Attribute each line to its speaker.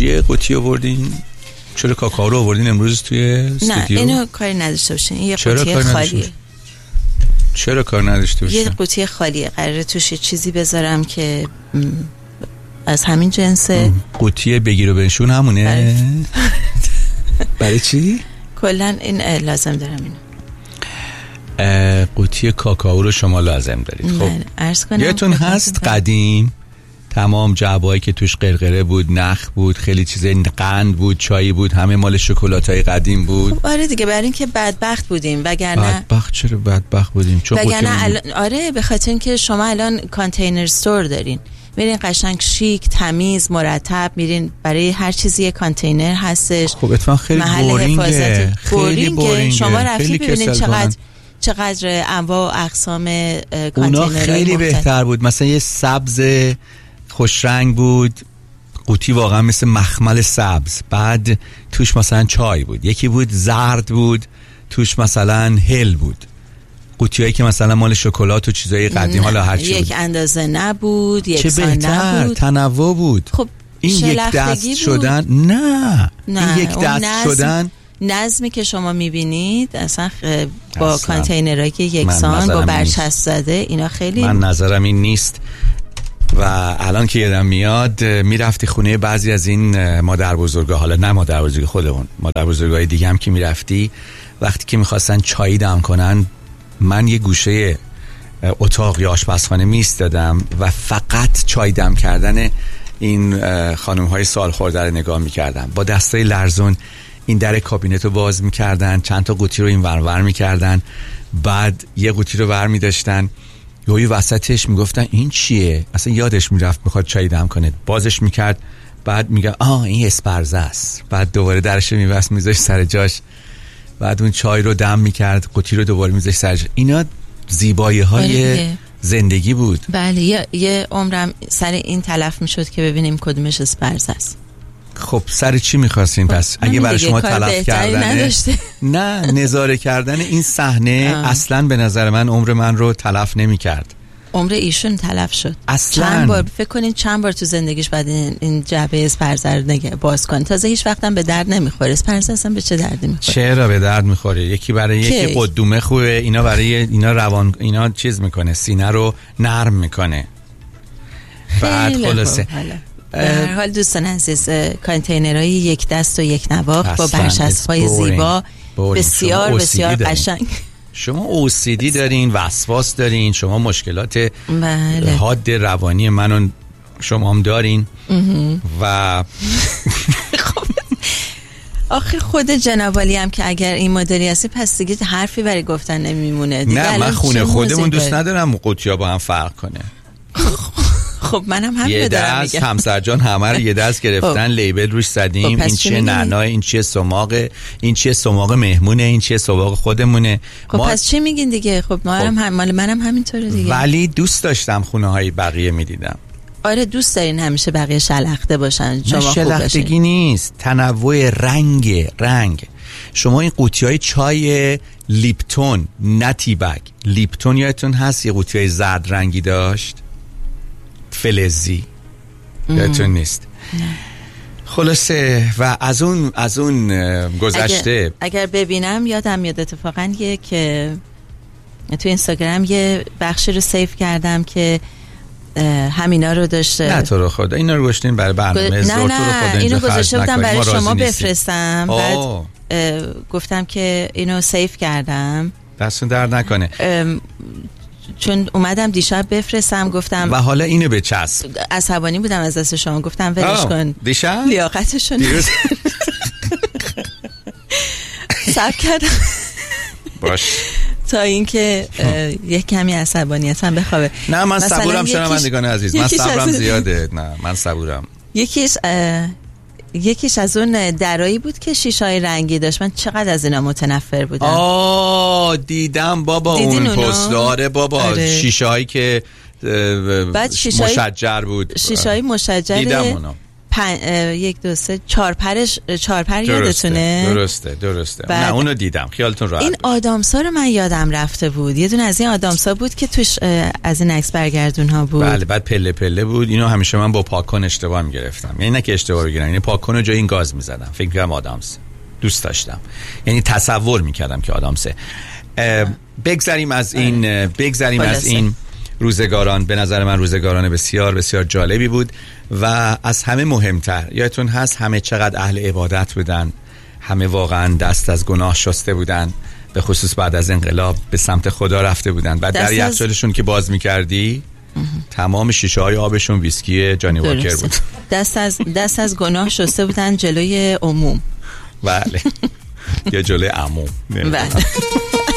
Speaker 1: قوطی آوردین؟ چرا کاکائو رو آوردین امروز توی استودیو؟
Speaker 2: نه اینو کاری نداشته باشین. یه
Speaker 1: چرا
Speaker 2: قوطی
Speaker 1: کار
Speaker 2: خالیه.
Speaker 1: چرا کار نداشته باشین؟
Speaker 2: یه قوطی خالیه، قراره توش یه چیزی بذارم که از همین جنسه.
Speaker 1: قوطی بگیر و بنشون همونه؟ برای چی؟
Speaker 2: کلن این لازم دارم اینو.
Speaker 1: قوطی کاکائو رو شما لازم دارید. خب
Speaker 2: عرض کنم
Speaker 1: یادتون هست قدیم تمام جعبه‌ای که توش قرقره بود، نخ بود، خیلی چیزای قند بود، چای بود، همه مال شکلاتای قدیم بود.
Speaker 2: خب آره دیگه، برای اینکه بدبخت بودیم وگرنه.
Speaker 1: بدبخت چرا بدبخت بودیم؟ چون
Speaker 2: آره به خاطر اینکه شما الان کانتینر استور دارین، میرین قشنگ شیک تمیز مرتب میرین، برای هر چیزی یه کانتینر هستش.
Speaker 1: خب اتفاقا خیلی بورینگه، خیلی بورینگه.
Speaker 2: شما رفتید ببینید چقدر انواع و اقسام کانتینرهای
Speaker 1: اونا خیلی بهتر بود. مثلا یه سبز خوش رنگ بود، قوطی واقعا مثل مخمل سبز، بعد توش مثلا چای بود. یکی بود زرد بود، توش مثلا هل بود. قوطیایی که مثلا مال شکلات و چیزای قدیم، حالا هر چی
Speaker 2: یک اندازه نبود، یکسان نبود،
Speaker 1: تنوع بود.
Speaker 2: خب
Speaker 1: این یک دست شدن نه این یک دست شدن
Speaker 2: نظمی که شما میبینید اصلا با کانتینرهایی که یکسان با برچسب زده، اینا خیلی
Speaker 1: من نظرم این نیست. و الان که یادم میاد میرفتی خونه بعضی از این مادر بزرگا، حالا نه مادر بزرگ خودمون، مادر بزرگای دیگه هم که میرفتی، وقتی که میخواستن چای دم کنن، من یه گوشه اتاق یا آشپزخانه میستادم و فقط چای دم کردن این خانم های سال خورده رو نگاه میکردم. با دستای لرزون این در کابینت رو باز میکردن، چند تا قوطی رو این ور میکردن، بعد یه قوطی رو ور میداشتن، یوی وسطش میگفتن این چیه؟ اصلا یادش میرفت میخواد چای دم کنه، بازش میکرد، بعد میگه این اسپرزه است، بعد دوباره درش رو میبست میذاشت سر جاش، بعد اون چای رو دم میکرد، قوطی رو دوباره میذاشت سر جاش. اینا زیبایی های زندگی بود.
Speaker 2: بله یه عمرم سر این تلف میشد که ببینیم کدومش اسپرزه است.
Speaker 1: خب سر چی میخواستین پس؟ اگه برای شما تلف کردن نه نظاره کردن این صحنه اصلا به نظر من عمر من رو تلف نمیکرد.
Speaker 2: عمر ایشون تلف شد
Speaker 1: اصلا.
Speaker 2: چند بار فکر کنین چند بار تو زندگیش بعد این جعبه اسپرزه رو باز کنه، تازه هیچ وقت هم به درد نمیخوره. اسپرزه اصلا به چه دردی میخوره؟
Speaker 1: چرا به درد میخوره؟ یکی برای یکی قدومه خوبه، اینا برای اینا روان، اینا چیز میکنه، سینه رو نرم میکنه. بعد خلاصه
Speaker 2: در حال دوستان عزیز، کانتینرهای یک دست و یک نواخت با برچسب‌های زیبا، بسیار بسیار قشنگ.
Speaker 1: شما OCD دارین، وسواس دارین، شما مشکلات حاد روانی منو شما هم دارین و
Speaker 2: آخه خود جناب عالی هم که اگر این مدلی هستی پس دیگه حرفی برای گفتن نمیمونه دیگه.
Speaker 1: نه من خونه خودمون دوست ندارم قوطی‌ها با هم فرق کنه.
Speaker 2: خب منم هم
Speaker 1: یه دست همسر جان همه رو یه دست گرفتن، لیبل روش زدیم، این چیه نعنا، این چیه سماقه، این چیه سماق مهمونه، این چیه سماق خودمونه.
Speaker 2: خب پس چی میگین دیگه؟ خب مال منم همینطوره دیگه.
Speaker 1: ولی دوست داشتم خونه های بقیه میدیدم.
Speaker 2: آره دوست دارین همیشه بقیه شلخته باشن، شما خوب باشین.
Speaker 1: شلختگی نیست، تنوع رنگ. شما این قوطی های چای لیپتون نتی بگ، لیپتون یادتون هست یه قوطی های زرد رنگی داشت، فلزی، یادتون نیست؟ نه. خلاصه و از اون گذشته
Speaker 2: اگر ببینم یادم میاد اتفاقا که تو اینستاگرام یه بخشی رو سیف کردم که همینا رو داشته.
Speaker 1: نه تو رو خدا اینا رو گذاشتین برای برنامه زور.
Speaker 2: نه اینو گذاشته بودم برای شما بفرستم، بعد گفتم که اینو سیف کردم،
Speaker 1: دستون درد نکنه.
Speaker 2: چون اومدم دیشب بفرستم گفتم
Speaker 1: و حالا اینو بچسب.
Speaker 2: عصبانی بودم از دست شما، گفتم ولش کن
Speaker 1: دیشب
Speaker 2: لیاقتشون صبر کردم
Speaker 1: باش
Speaker 2: تا اینکه یک کمی عصبانیتم بخوابه.
Speaker 1: نه من صبورم شنوندگان عزیز، من صبرم زیاده. نه من صبورم.
Speaker 2: یکیش از اون درایی بود که شیشه‌های رنگی داشت، من چقدر از اینا متنفر بودم.
Speaker 1: دیدم بابا اون پست داره بابا. آره. شیشه‌هایی که مشجر بود،
Speaker 2: شیشه‌های مشجر 1 2 3 4 پر یادتونه؟
Speaker 1: درسته. نه اونو دیدم، خیالتون راحت.
Speaker 2: این آدامسا رو من یادم رفته بود، یه دونه از این آدامسا بود که توش از این عکس برگردون ها بود.
Speaker 1: بله، بعد پله پله بود. اینو همیشه من با پاکن اشتباه میگرفتم، یعنی نه که اشتباه بگیرم، یعنی پاکن رو جای این گاز میزدم، فکر می‌کردم آدامس. دوست داشتم، یعنی تصور میکردم که آدامسه. بگذریم از این روزگاران. به نظر من روزگاران بسیار بسیار جالبی بود و از همه مهمتر، یادتون هست همه چقدر اهل عبادت بودن، همه واقعا دست از گناه شسته بودن، به خصوص بعد از انقلاب به سمت خدا رفته بودن. بعد در یخچالشون که باز میکردی تمام شیشه های آبشون ویسکی جانی واکر بود.
Speaker 2: دست از گناه شسته بودن جلوی عموم.
Speaker 1: بله یا جلوی عموم.
Speaker 2: بله.